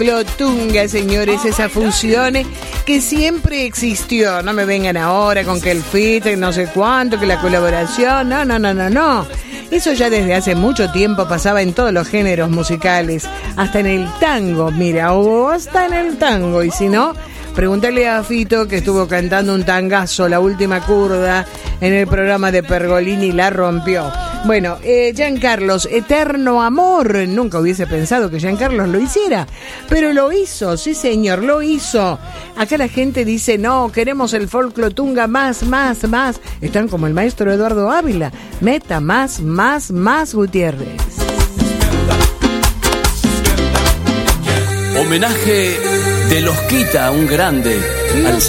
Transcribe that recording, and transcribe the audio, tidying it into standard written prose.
Clotunga, señores, esa fusión que siempre existió. No me vengan ahora con que el feat, no sé cuánto, que la colaboración. No. Eso ya desde hace mucho tiempo pasaba en todos los géneros musicales. Hasta en el tango, mira, o hasta en el tango. Y si no, pregúntale a Fito, que estuvo cantando un tangazo, La Última Curda, en el programa de Pergolini, la rompió. Bueno, Giancarlos, Eterno Amor. Nunca hubiese pensado que Giancarlos lo hiciera, pero lo hizo, sí señor, lo hizo. Acá la gente dice, no, queremos el folk Clotunga más. Están como el maestro Eduardo Ávila. Meta más, Gutiérrez. Homenaje de Los Quita, un grande, al